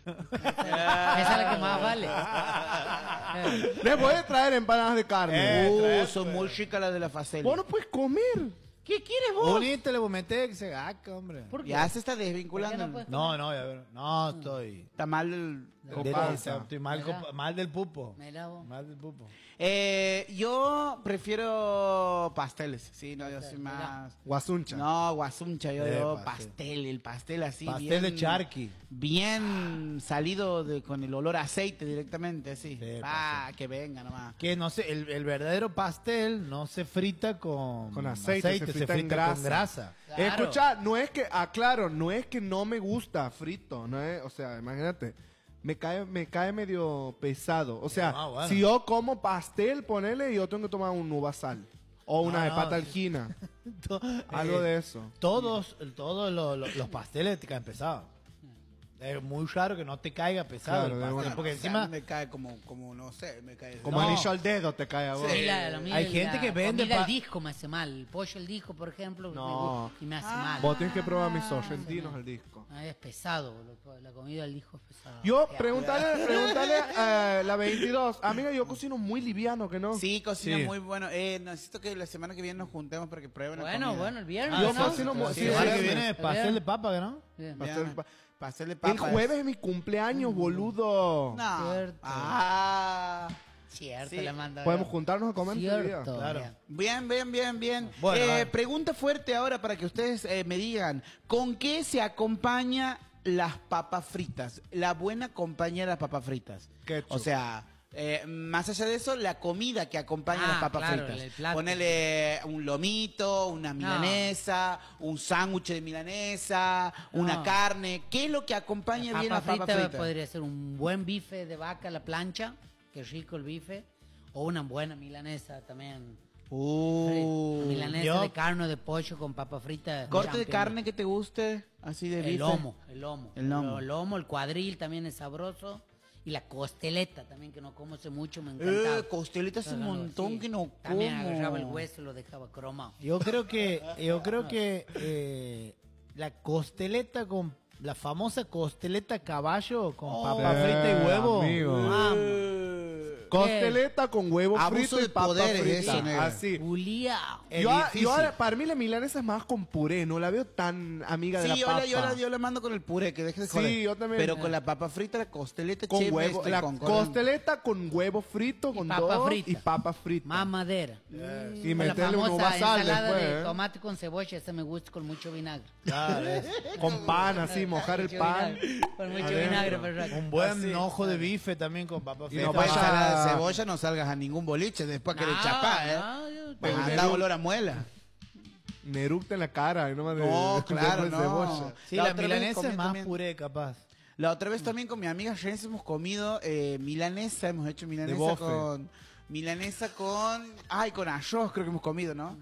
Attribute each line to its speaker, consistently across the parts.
Speaker 1: Esa es la que más vale.
Speaker 2: Le voy a traer empanadas de carne.
Speaker 3: Son muy chicas las de la Faceli.
Speaker 2: Vos no puedes comer.
Speaker 3: ¿Qué quieres vos?
Speaker 4: Bonito le vos metés que se gaca, hombre.
Speaker 1: ¿Por qué?
Speaker 3: Ya se está
Speaker 1: ¿Por qué
Speaker 3: desvinculando.
Speaker 1: no puedes
Speaker 4: No, ya ver. No, estoy.
Speaker 3: Está mal el...
Speaker 4: Estoy mal,
Speaker 1: Mira.
Speaker 4: mal del pupo.
Speaker 1: Mira vos.
Speaker 4: Mal del pupo.
Speaker 3: Yo prefiero pasteles. Sí, no, yo soy
Speaker 1: Mira.
Speaker 3: más...
Speaker 2: Guasuncha.
Speaker 3: No, guasuncha, yo
Speaker 4: pastel.
Speaker 3: el pastel así.
Speaker 4: Pastel de charqui.
Speaker 3: Bien salido con el olor a aceite directamente, así.
Speaker 4: Sí,
Speaker 3: Que venga nomás.
Speaker 4: Que no sé, el verdadero pastel no se frita con
Speaker 2: aceite, se frita en grasa.
Speaker 4: con grasa.
Speaker 1: Claro.
Speaker 2: Escucha, no es que, aclaro, no es que no me gusta frito, no es, o sea, imagínate, me cae medio pesado. O sea,
Speaker 4: Bueno.
Speaker 2: si yo como pastel, ponele, yo tengo que tomar un uvasal o una de
Speaker 4: No.
Speaker 2: pataljina, algo de eso.
Speaker 4: Todos los pasteles te caen pesados. Es muy raro que no te caiga pesado
Speaker 2: Claro,
Speaker 4: el
Speaker 2: de
Speaker 4: pastel,
Speaker 2: una.
Speaker 4: porque
Speaker 3: O sea,
Speaker 4: encima
Speaker 3: me cae como no sé, me cae...
Speaker 2: Como
Speaker 4: No.
Speaker 2: anillo al dedo te cae a vos.
Speaker 1: A mí la
Speaker 4: Hay gente que vende
Speaker 1: comida
Speaker 4: pa-
Speaker 1: el disco me hace mal. El pollo el disco, por ejemplo,
Speaker 2: No.
Speaker 1: y me hace mal.
Speaker 2: Vos tenés que probar mis sorrentinos al disco.
Speaker 1: Es pesado, la comida del disco es pesada.
Speaker 2: Yo, pregúntale a la 22. Amiga, yo cocino muy liviano, ¿que no?
Speaker 3: Sí, cocina
Speaker 2: Sí.
Speaker 3: muy bueno. Necesito que la semana que viene nos juntemos para que prueben la
Speaker 1: Bueno,
Speaker 3: comida.
Speaker 1: bueno, el viernes.
Speaker 2: Yo
Speaker 1: ¿no?
Speaker 2: cocino muy...
Speaker 4: la
Speaker 2: sí,
Speaker 4: semana
Speaker 2: sí,
Speaker 4: que
Speaker 2: sí.
Speaker 4: viene pastel de papa, ¿no?
Speaker 1: Bien.
Speaker 2: Pastel-
Speaker 3: Pastel de
Speaker 2: El
Speaker 3: papas.
Speaker 2: jueves es mi cumpleaños, boludo.
Speaker 3: No.
Speaker 1: Cierto. Cierto,
Speaker 3: Sí.
Speaker 1: la manda.
Speaker 2: Podemos juntarnos a comer ese día.
Speaker 1: Cierto.
Speaker 4: Claro.
Speaker 1: Bien.
Speaker 3: Bien.
Speaker 4: Bueno, vale.
Speaker 3: Pregunta fuerte ahora para que ustedes me digan. ¿Con qué se acompaña las papas fritas? La buena compañía de las papas fritas.
Speaker 2: Ketchup.
Speaker 3: O sea, más allá de eso, la comida que acompaña las papas
Speaker 1: claro,
Speaker 3: fritas.
Speaker 1: el plato.
Speaker 3: Ponele un lomito, una milanesa, un sándwich de milanesa, una carne. ¿Qué es lo que acompaña bien las papas fritas?
Speaker 1: Podría ser un buen bife de vaca a la plancha, que rico el bife, o una buena milanesa también. Milanesa
Speaker 4: yo-
Speaker 1: de carne o de pollo con papa frita.
Speaker 3: ¿Corte de
Speaker 1: champiñón.
Speaker 3: carne que te guste? Así de bife.
Speaker 1: El lomo, el lomo.
Speaker 3: El lomo.
Speaker 1: El lomo, el cuadril también es sabroso. Y la costeleta también, que no como hace mucho, me encantaba.
Speaker 3: Costeleta hace un montón que no
Speaker 1: También
Speaker 3: como.
Speaker 1: agarraba el hueso y lo dejaba cromado.
Speaker 4: Yo creo que la costeleta con la famosa costeleta caballo con papa frita y huevo.
Speaker 2: amigo.
Speaker 4: Vamos.
Speaker 2: Costeleta con huevo
Speaker 3: Abuso
Speaker 2: frito y
Speaker 3: de
Speaker 2: papa
Speaker 3: poderes
Speaker 2: frita.
Speaker 3: eso, negro.
Speaker 2: Así.
Speaker 1: Julia.
Speaker 4: Es
Speaker 2: Yo,
Speaker 4: difícil.
Speaker 2: ahora, para mí la milanesa es más con puré, no la veo tan amiga de la papa.
Speaker 3: yo la mando con el puré, que deje de
Speaker 2: Sí,
Speaker 3: joder.
Speaker 2: yo también.
Speaker 3: Pero con la papa frita, la costeleta,
Speaker 2: Con
Speaker 3: che,
Speaker 2: huevo,
Speaker 3: estoy
Speaker 2: la
Speaker 3: con-
Speaker 2: costeleta con huevo frito, con
Speaker 1: papa
Speaker 2: dos
Speaker 1: frita.
Speaker 2: y papa frita.
Speaker 1: Más madera.
Speaker 2: Y
Speaker 1: Con la
Speaker 2: meterle un
Speaker 1: famosa
Speaker 2: uvasal
Speaker 1: ensalada
Speaker 2: después,
Speaker 1: de
Speaker 2: ¿eh?
Speaker 1: tomate con cebolla, esa me gusta con mucho vinagre.
Speaker 4: Claro,
Speaker 2: Con pan, así, mojar el
Speaker 1: Mucho
Speaker 2: pan.
Speaker 1: vinagre, con mucho
Speaker 2: Adentro.
Speaker 1: vinagre, perfecto.
Speaker 4: un buen ojo de bife también con papa
Speaker 2: Y
Speaker 4: frita.
Speaker 2: no
Speaker 3: Después
Speaker 2: pasa-
Speaker 3: ensalada de cebolla, no salgas a ningún boliche después que le chapás,
Speaker 2: Pero
Speaker 3: Anda olor a muela.
Speaker 2: Neructa en la cara. Y no,
Speaker 3: No, claro,
Speaker 2: de
Speaker 3: no.
Speaker 2: cebolla.
Speaker 4: Sí,
Speaker 3: La
Speaker 4: la
Speaker 3: otra vez
Speaker 4: milanesa
Speaker 3: comí
Speaker 4: es más
Speaker 3: también-
Speaker 4: puré, capaz.
Speaker 3: La otra vez también con mi amiga Jens hemos comido milanesa, hemos hecho milanesa
Speaker 2: bofe.
Speaker 3: con... Milanesa con... Ay, con arroz creo que hemos comido, ¿no?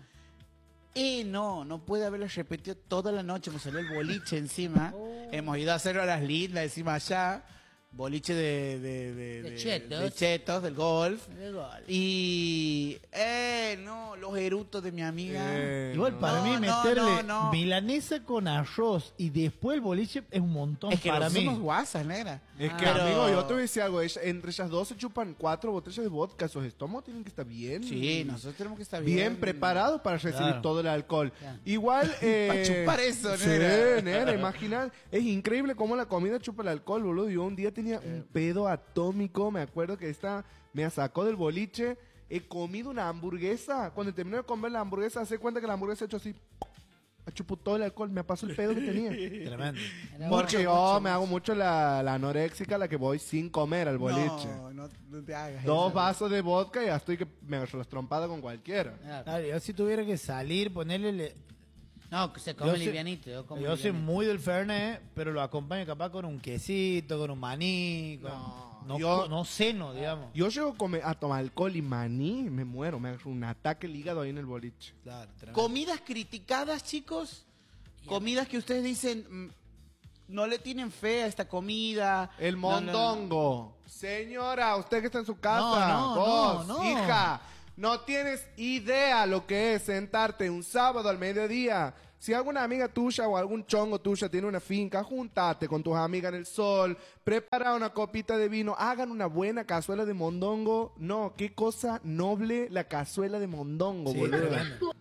Speaker 3: No puede haberla repetido toda la noche, me salió el boliche encima. Hemos ido a hacer horas lindas encima allá. Boliche
Speaker 1: De chetos.
Speaker 3: de chetos, del golf.
Speaker 1: De gol.
Speaker 3: Y... los erutos de mi amiga.
Speaker 4: Igual para
Speaker 3: No,
Speaker 4: mí
Speaker 3: no,
Speaker 4: meterle
Speaker 3: no.
Speaker 4: milanesa con arroz y después el boliche es un montón
Speaker 3: Es que
Speaker 4: para
Speaker 3: no
Speaker 4: mí.
Speaker 3: somos guasas, negra.
Speaker 2: Es que,
Speaker 3: Pero-
Speaker 2: amigo, yo te voy a decir algo. Entre ellas dos se chupan 4 botellas de vodka. Sus estómagos tienen que estar bien.
Speaker 3: Sí, nosotros tenemos que estar
Speaker 2: Bien preparados para recibir
Speaker 4: Claro.
Speaker 2: todo el alcohol.
Speaker 1: Claro.
Speaker 2: Igual.
Speaker 3: Pa' chupar eso,
Speaker 2: sí,
Speaker 3: nena.
Speaker 2: nena, imagina. Es increíble cómo la comida chupa el alcohol, boludo. Yo un día tenía un pedo atómico. Me acuerdo que me sacó del boliche. He comido una hamburguesa. Cuando terminé de comer la hamburguesa, hace cuenta que la hamburguesa ha hecho así. Chupó todo el alcohol. Me pasó el pedo que tenía.
Speaker 4: Tremendo.
Speaker 2: Porque yo me hago mucho la anoréxica, la que voy sin comer al boliche.
Speaker 3: No te hagas
Speaker 2: Dos
Speaker 3: eso.
Speaker 2: vasos de vodka y ya estoy que me agarro las trompadas con cualquiera.
Speaker 1: Claro.
Speaker 4: Claro, yo si tuviera que salir, ponerle...
Speaker 1: No, que se come
Speaker 4: Yo soy-
Speaker 1: livianito. Yo como
Speaker 4: Yo soy
Speaker 1: livianito.
Speaker 4: muy del Fernet, pero lo acompaño capaz con un quesito, con un maní, no ceno, digamos.
Speaker 2: Yo llego a tomar alcohol y maní, me muero, me agarro un ataque al hígado ahí en el boliche.
Speaker 4: Claro, tremendo.
Speaker 3: Comidas criticadas, chicos. Comidas que ustedes dicen, no le tienen fe a esta comida.
Speaker 2: El
Speaker 3: No, no, no.
Speaker 2: mondongo. Señora, usted que está en su casa,
Speaker 4: No,
Speaker 2: vos,
Speaker 4: no.
Speaker 2: hija, no tienes idea lo que es sentarte un sábado al mediodía Si alguna amiga tuya o algún chongo tuya tiene una finca, juntate con tus amigas en el sol, prepara una copita de vino, hagan una buena cazuela de mondongo. No, qué cosa noble la cazuela de mondongo,
Speaker 4: Sí,
Speaker 2: boludo.
Speaker 4: tremendo.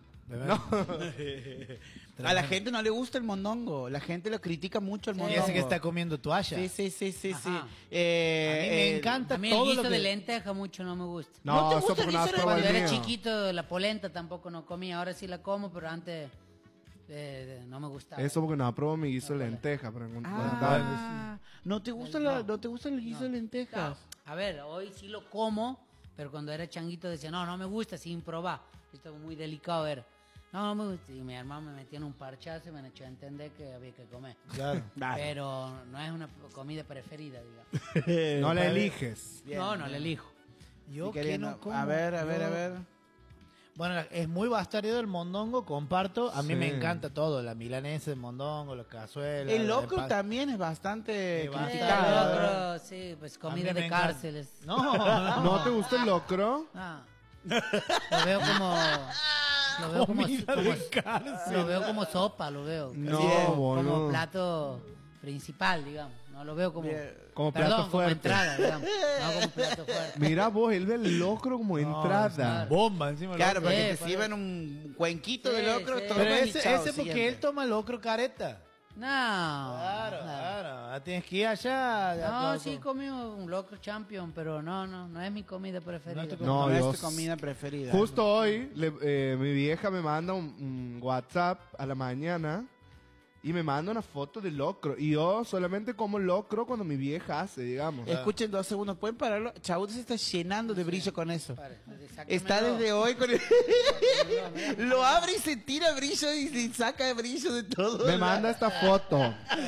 Speaker 3: A la gente no le gusta el mondongo. La gente lo critica mucho el
Speaker 1: Sí.
Speaker 3: mondongo.
Speaker 4: Ese que está comiendo toalla.
Speaker 3: Sí.
Speaker 1: Ajá.
Speaker 3: A
Speaker 4: A mí me encanta
Speaker 1: A mí el
Speaker 4: todo
Speaker 1: guiso
Speaker 4: lo
Speaker 1: de
Speaker 4: que...
Speaker 1: lenteja mucho no me gusta.
Speaker 3: ¿No
Speaker 2: No,
Speaker 3: te
Speaker 2: eso
Speaker 3: gusta
Speaker 2: porque
Speaker 3: el
Speaker 2: no has
Speaker 3: guiso de
Speaker 2: probado
Speaker 1: Cuando
Speaker 2: el
Speaker 1: era
Speaker 2: mío.
Speaker 1: chiquito, la polenta tampoco no comía. Ahora sí la como, pero antes no me gustaba.
Speaker 2: Eso porque no aprobó mi guiso de lenteja. Pero
Speaker 3: ¿No te gusta ¿no te gusta el guiso de lentejas?
Speaker 1: A ver, hoy sí lo como, pero cuando era changuito decía, no me gusta sin probar. Esto es muy delicado, era. No me gusta. Y mi hermano me metía en un parchazo y me echó a entender que había que comer.
Speaker 4: Claro.
Speaker 1: Pero no es una comida preferida, digamos.
Speaker 2: No la eliges.
Speaker 3: Bien,
Speaker 1: no
Speaker 3: bien.
Speaker 1: la elijo.
Speaker 4: Yo
Speaker 3: Mi
Speaker 4: que
Speaker 3: querido,
Speaker 4: no como.
Speaker 3: a ver.
Speaker 4: Yo- Bueno, es muy bastardo el mondongo, comparto. A mí
Speaker 2: Sí.
Speaker 4: me encanta todo. La milanesa, el mondongo, la cazuela.
Speaker 3: El
Speaker 4: el
Speaker 3: locro
Speaker 4: pan-
Speaker 3: también es bastante
Speaker 4: Sí,
Speaker 3: criticado.
Speaker 1: El
Speaker 4: claro.
Speaker 1: locro, sí, pues
Speaker 4: A
Speaker 1: comida
Speaker 4: mí me
Speaker 1: de
Speaker 4: encanta.
Speaker 1: cárceles.
Speaker 4: No.
Speaker 2: ¿No te gusta el locro?
Speaker 1: Ah. Lo veo como... Lo veo como,
Speaker 4: Comida
Speaker 1: como-
Speaker 4: de cárcel.
Speaker 1: lo veo como sopa, lo veo.
Speaker 2: No,
Speaker 1: como
Speaker 2: boludo.
Speaker 1: plato principal, digamos. No lo veo como...
Speaker 3: Bien.
Speaker 2: Como
Speaker 1: Perdón,
Speaker 2: plato
Speaker 1: como
Speaker 2: fuerte.
Speaker 1: entrada, digamos. No como plato fuerte.
Speaker 2: Mira vos, él ve el locro como entrada.
Speaker 1: claro.
Speaker 4: Bomba encima. del
Speaker 3: Claro,
Speaker 4: locro.
Speaker 3: porque te
Speaker 1: por
Speaker 3: sirven un cuenquito de
Speaker 1: Sí,
Speaker 3: locro.
Speaker 1: sí.
Speaker 3: todo
Speaker 4: Pero
Speaker 3: bien y
Speaker 4: ese
Speaker 3: chao,
Speaker 4: porque
Speaker 3: siguiente.
Speaker 4: él toma locro careta.
Speaker 1: No.
Speaker 4: Claro. Tienes que ir allá.
Speaker 1: No,
Speaker 4: loco.
Speaker 1: sí comí un locro champion, pero no es mi comida preferida.
Speaker 4: No te
Speaker 2: No,
Speaker 3: No es
Speaker 2: Dios.
Speaker 3: tu comida preferida.
Speaker 2: Justo hoy, mi vieja me manda un WhatsApp a la mañana y me manda una foto de locro. Y yo solamente como locro cuando mi vieja hace, digamos.
Speaker 3: Escuchen 2 segundos, ¿pueden pararlo? Chabuto se está llenando de brillo con eso.
Speaker 1: Pare,
Speaker 3: Está
Speaker 1: sáquemelo.
Speaker 3: desde hoy con el... Lo abre y se tira brillo y se saca brillo de todo.
Speaker 2: Me manda esta foto.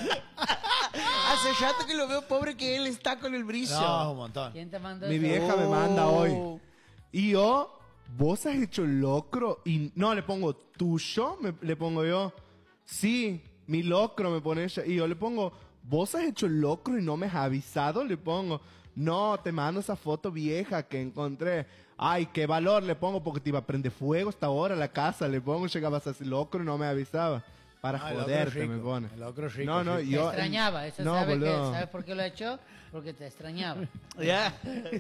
Speaker 3: Hace rato que lo veo pobre que él está con el brillo.
Speaker 4: No, es un montón.
Speaker 1: ¿Quién te mandó
Speaker 2: Mi
Speaker 1: eso?
Speaker 2: vieja me manda hoy. Y yo, ¿vos has hecho locro? Y no, le pongo, ¿tuyo? Le pongo yo, sí, mi locro, me pone ella. Y yo le pongo, ¿vos has hecho locro y no me has avisado? Le pongo, no, te mando esa foto vieja que encontré. Ay, qué valor le pongo porque te iba a prender fuego hasta ahora la casa. Le pongo, llegabas así locro y no me avisaba. Para
Speaker 4: Ah, el locro
Speaker 2: joderte,
Speaker 4: rico.
Speaker 2: me pone.
Speaker 4: El locro rico,
Speaker 2: No, no,
Speaker 4: rico.
Speaker 1: Te
Speaker 2: yo...
Speaker 1: extrañaba, eso
Speaker 2: no,
Speaker 1: ¿sabes,
Speaker 2: boludo.
Speaker 1: ¿sabes por qué lo he hecho? Porque te extrañaba.
Speaker 3: Ya.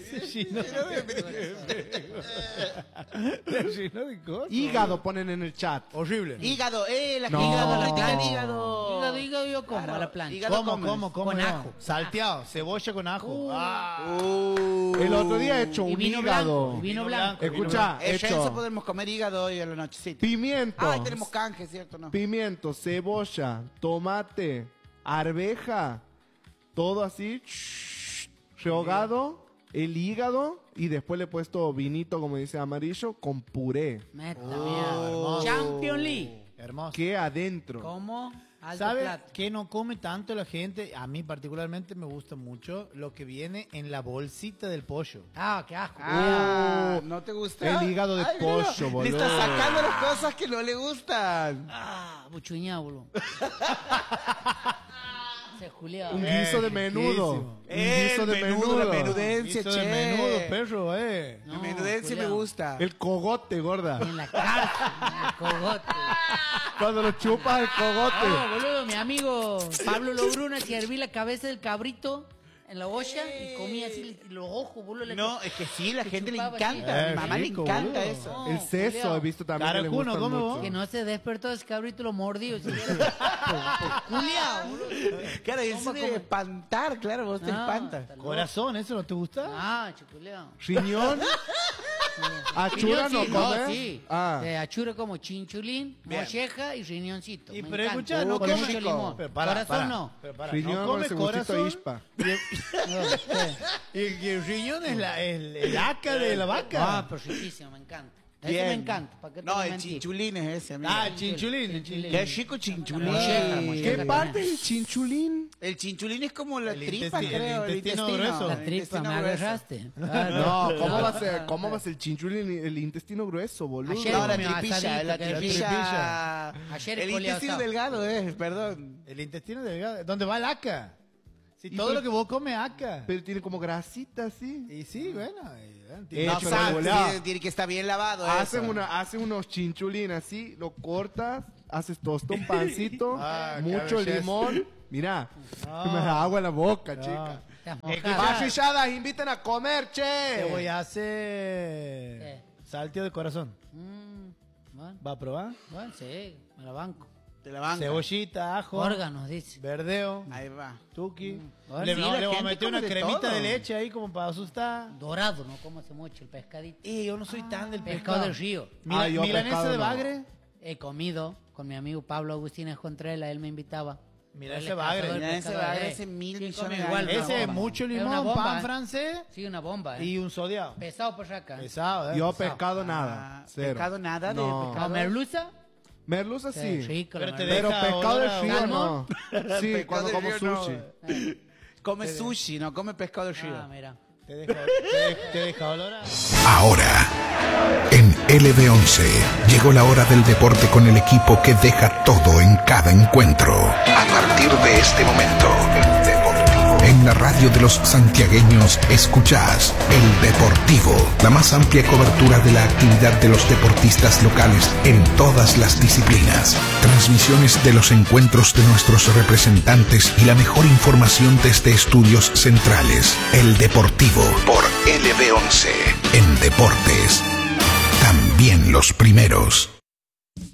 Speaker 4: Lleno de cosas.
Speaker 2: Hígado ponen en el chat.
Speaker 4: Horrible.
Speaker 3: Hígado, la
Speaker 2: No.
Speaker 3: hígado, la critica el hígado.
Speaker 1: Hígado yo como
Speaker 3: Claro,
Speaker 1: a la plancha.
Speaker 3: hígado.
Speaker 4: ¿Cómo?
Speaker 1: Con
Speaker 4: no?
Speaker 1: ajo.
Speaker 4: Salteado, cebolla con ajo. Ah.
Speaker 2: El otro día he hecho
Speaker 1: Y
Speaker 2: un
Speaker 1: vino
Speaker 2: hígado.
Speaker 1: blanco. y vino blanco.
Speaker 2: Escucha, he
Speaker 3: Eso
Speaker 2: hecho
Speaker 3: podemos comer hígado hoy a la nochecita.
Speaker 2: pimiento,
Speaker 3: Ah, tenemos canje, ¿cierto? No.
Speaker 2: pimiento, cebolla, tomate, arveja, todo así, rehogado, el hígado y después le he puesto vinito, como dice Amarillo, con puré.
Speaker 1: Meta
Speaker 4: hermoso.
Speaker 1: mierda. Champion League.
Speaker 4: Hermoso.
Speaker 2: ¿Qué adentro?
Speaker 1: ¿Cómo? Alto
Speaker 4: ¿Sabes
Speaker 1: plato.
Speaker 4: qué no come tanto la gente? A mí particularmente me gusta mucho lo que viene en la bolsita del pollo.
Speaker 1: Ah, qué asco.
Speaker 3: ¿No te gusta?
Speaker 2: El hígado de
Speaker 3: míralo,
Speaker 2: pollo, boludo.
Speaker 3: Le está sacando las cosas que no le gustan.
Speaker 1: Ah, buchuñado, boludo. Se julió.
Speaker 2: Un guiso de menudo. Un guiso de menudo.
Speaker 3: La menudencia,
Speaker 4: Guiso de
Speaker 3: che.
Speaker 4: menudo, perro,
Speaker 3: La menudencia me
Speaker 1: culiao.
Speaker 3: gusta.
Speaker 2: El cogote, gorda.
Speaker 1: En la cárcel, en el cogote.
Speaker 2: Cuando lo chupas el cogote.
Speaker 1: No, boludo, mi amigo Pablo Logruna se herví la cabeza del cabrito en la olla y comía así los ojos, boludo. le-
Speaker 3: No, es que sí, la
Speaker 1: que
Speaker 3: gente le
Speaker 1: chupaba
Speaker 3: encanta.
Speaker 4: así.
Speaker 3: A mi mamá le
Speaker 2: rico,
Speaker 3: encanta
Speaker 2: boludo.
Speaker 3: eso.
Speaker 1: No,
Speaker 2: El seso
Speaker 1: culiao.
Speaker 2: he visto también que le
Speaker 4: Caracuno,
Speaker 2: gusta
Speaker 4: ¿come
Speaker 2: mucho.
Speaker 4: vos?
Speaker 1: Que no se despertó ese cabrito lo mordió. Si era culiao, boludo.
Speaker 3: Claro, eso de espantar, claro, vos te
Speaker 1: No,
Speaker 3: espantas.
Speaker 1: está loco.
Speaker 4: Corazón, ¿eso no te gusta?
Speaker 1: Ah, chuculeado.
Speaker 2: Riñón. Achura no
Speaker 1: Riñón,
Speaker 2: come.
Speaker 1: sí.
Speaker 2: Ah.
Speaker 1: Achura como chinchulín,
Speaker 3: Bien.
Speaker 1: molleja y riñoncito.
Speaker 4: Y
Speaker 1: Me
Speaker 4: pero
Speaker 1: encanta.
Speaker 4: escucha, no
Speaker 1: Con
Speaker 4: come
Speaker 1: mucho limón.
Speaker 4: Pero
Speaker 1: Corazón no.
Speaker 4: Pero para,
Speaker 2: Riñón
Speaker 4: no
Speaker 2: con
Speaker 4: come
Speaker 2: ese gustito
Speaker 4: corazón.
Speaker 2: ispa.
Speaker 4: Y el riñón es el aca de la
Speaker 1: Ah,
Speaker 4: vaca.
Speaker 1: pero riquísimo, me encanta. Ese
Speaker 3: Bien.
Speaker 1: me encanta. ¿Para qué te
Speaker 3: No,
Speaker 1: voy a
Speaker 3: el
Speaker 1: mentir?
Speaker 3: chinchulín es ese, amigo.
Speaker 4: Ah, el chinchulín. el chinchulín.
Speaker 3: Qué chico chinchulín.
Speaker 1: Molleja, molleja.
Speaker 2: ¿Qué parte es el chinchulín?
Speaker 3: El chinchulín es como la
Speaker 4: El
Speaker 3: tripa,
Speaker 4: intestino-
Speaker 3: creo.
Speaker 4: el intestino grueso.
Speaker 1: La
Speaker 3: el
Speaker 1: tripa,
Speaker 3: intestino
Speaker 1: me
Speaker 3: grueso.
Speaker 1: agarraste.
Speaker 2: No, ¿cómo va a ser el chinchulín? El intestino grueso, boludo.
Speaker 1: Ayer
Speaker 3: No, la
Speaker 1: comió
Speaker 3: tripilla,
Speaker 1: asadito,
Speaker 3: la
Speaker 1: que rico.
Speaker 3: tripilla.
Speaker 1: Ayer
Speaker 3: El
Speaker 1: escoleado
Speaker 3: intestino
Speaker 1: asado.
Speaker 3: delgado perdón.
Speaker 4: El intestino delgado. ¿Dónde va el aca? Si
Speaker 2: Y
Speaker 4: todo
Speaker 2: por-
Speaker 4: lo que vos comes aca.
Speaker 2: Pero tiene como grasita así.
Speaker 4: Y sí, bueno.
Speaker 2: Eh,
Speaker 3: No,
Speaker 2: pero
Speaker 3: sabe,
Speaker 2: volá.
Speaker 3: tiene que estar bien lavado
Speaker 2: Hacen
Speaker 3: eso.
Speaker 2: unos chinchulín así, lo cortas, haces tostón, pancito,
Speaker 4: qué
Speaker 2: mucho
Speaker 4: belleza.
Speaker 2: limón. Mirá,
Speaker 4: No.
Speaker 2: me da agua en la boca,
Speaker 4: No.
Speaker 2: chica.
Speaker 1: Estás
Speaker 4: Es que
Speaker 1: mojado.
Speaker 2: Parrilladas, inviten a comer, che.
Speaker 4: Te voy a hacer
Speaker 1: ¿Qué?
Speaker 4: salteo de corazón.
Speaker 1: Bueno,
Speaker 4: ¿Va a probar?
Speaker 1: bueno, sí, me la banco.
Speaker 3: Te la banca.
Speaker 4: Cebollita, ajo,
Speaker 1: Órganos, dice.
Speaker 4: verdeo,
Speaker 3: Ahí va.
Speaker 4: tuki.
Speaker 1: Bueno,
Speaker 4: Le,
Speaker 3: sí,
Speaker 4: no,
Speaker 3: la
Speaker 4: le voy a
Speaker 3: gente
Speaker 4: meter
Speaker 3: come
Speaker 4: una
Speaker 3: de
Speaker 4: cremita
Speaker 3: todo.
Speaker 4: de leche ahí como para asustar.
Speaker 1: Dorado, no como hace mucho el pescadito.
Speaker 4: Y yo no soy tan del
Speaker 1: Pescado
Speaker 4: pescado.
Speaker 1: del río.
Speaker 2: Yo
Speaker 4: Milanesa
Speaker 2: pescado
Speaker 4: de
Speaker 2: no.
Speaker 4: bagre.
Speaker 1: He comido con mi amigo Pablo Agustín Escontrela, él me invitaba.
Speaker 4: Mira
Speaker 1: Él
Speaker 4: ese
Speaker 1: es
Speaker 4: bagre.
Speaker 1: cazador de
Speaker 3: Mira ese
Speaker 1: pescadores.
Speaker 3: bagre hace 1.000
Speaker 1: Sí,
Speaker 3: millones
Speaker 1: come
Speaker 3: de
Speaker 1: igual,
Speaker 3: años.
Speaker 1: una
Speaker 4: Ese es
Speaker 1: bomba.
Speaker 4: mucho
Speaker 1: Es una
Speaker 4: limón,
Speaker 1: bomba,
Speaker 4: pan
Speaker 1: ¿eh?
Speaker 4: francés
Speaker 1: Sí, una bomba,
Speaker 4: y un sodiado.
Speaker 1: Pesado por acá.
Speaker 4: Pesado, ¿eh?
Speaker 2: Yo
Speaker 4: Pesado.
Speaker 2: pescado nada. Cero.
Speaker 3: Pescado nada
Speaker 2: No.
Speaker 3: de pescado.
Speaker 1: ¿Con merluza?
Speaker 2: Merluza sí.
Speaker 1: rico.
Speaker 4: Pero
Speaker 1: la
Speaker 4: te
Speaker 1: merluza.
Speaker 2: Pero
Speaker 4: Deja
Speaker 2: pescado
Speaker 4: olor
Speaker 2: de
Speaker 4: a
Speaker 2: río no.
Speaker 1: salmón.
Speaker 2: Sí,
Speaker 3: Pescado
Speaker 2: cuando
Speaker 3: de
Speaker 2: como
Speaker 3: río no.
Speaker 2: sushi.
Speaker 3: Come sushi, no come pescado de río.
Speaker 1: Ah, mira.
Speaker 4: Te deja olor a...
Speaker 5: Ahora, en LB11, llegó la hora del deporte con el equipo que deja todo en cada encuentro. A partir de este momento, en la radio de los santiagueños escuchás El Deportivo, la más amplia cobertura de la actividad de los deportistas locales en todas las disciplinas. Transmisiones de los encuentros de nuestros representantes y la mejor información desde estudios centrales. El Deportivo por LB11. En deportes, también los primeros.